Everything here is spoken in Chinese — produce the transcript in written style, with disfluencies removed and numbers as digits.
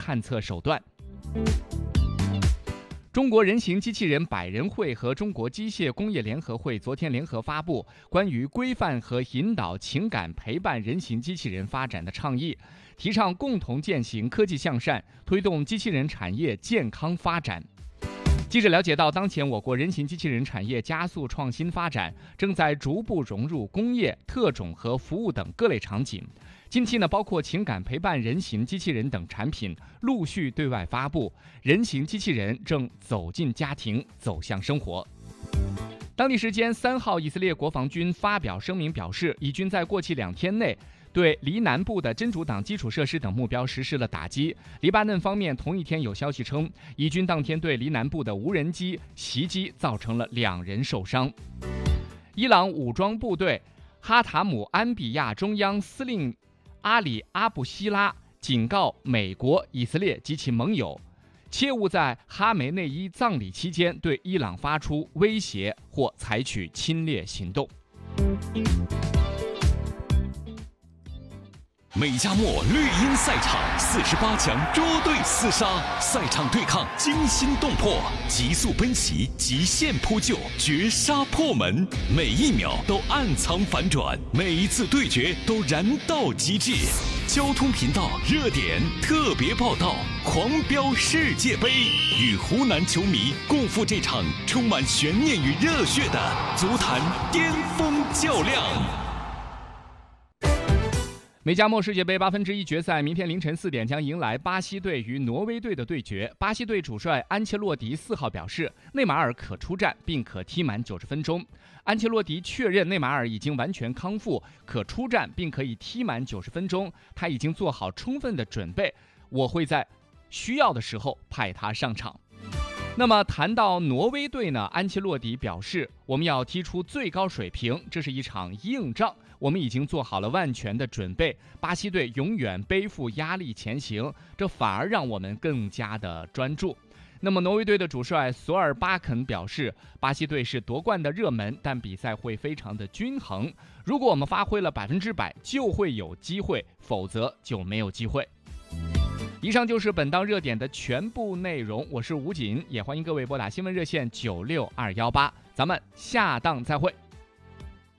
探测手段。中国人形机器人百人会和中国机械工业联合会昨天联合发布关于规范和引导情感陪伴人形机器人发展的倡议，提倡共同践行科技向善，推动机器人产业健康发展。记者了解到，当前我国人形机器人产业加速创新发展，正在逐步融入工业、特种和服务等各类场景。近期包括情感陪伴人形机器人等产品陆续对外发布，人形机器人正走进家庭，走向生活。当地时间3号，以色列国防军发表声明表示，以军在过去2天内对黎南部的真主党基础设施等目标实施了打击。黎巴嫩方面同一天有消息称，以军当天对黎南部的无人机袭击造成了2人受伤。伊朗武装部队哈塔姆安比亚中央司令阿里阿布希拉警告美国、以色列及其盟友，切勿在哈梅内伊葬礼期间对伊朗发出威胁或采取侵略行动。 美加墨绿茵赛场48强捉对厮杀，赛场对抗惊心动魄，极速奔袭，极限扑救，绝杀破门，每一秒都暗藏反转，每一次对决都燃到极致。交通频道热点特别报道，狂飙世界杯，与湖南球迷共赴这场充满悬念与热血的足坛巅峰较量。 美加墨世界杯1/8决赛明天凌晨4点将迎来巴西队与挪威队的对决。巴西队主帅安切洛蒂4号表示，内马尔可出战并可踢满90分钟。安切洛蒂确认内马尔已经完全康复，可出战并可以踢满90分钟，他已经做好充分的准备，我会在需要的时候派他上场。那么谈到挪威队呢，安切洛蒂表示，我们要踢出最高水平，这是一场硬仗，我们已经做好了万全的准备。巴西队永远背负压力前行，这反而让我们更加的专注。那么挪威队的主帅索尔巴肯表示，巴西队是夺冠的热门，但比赛会非常的均衡，如果我们发挥了100%，就会有机会，否则就没有机会。以上就是本档热点的全部内容，我是吴锦，也欢迎各位拨打新闻热线96218，咱们下档再会。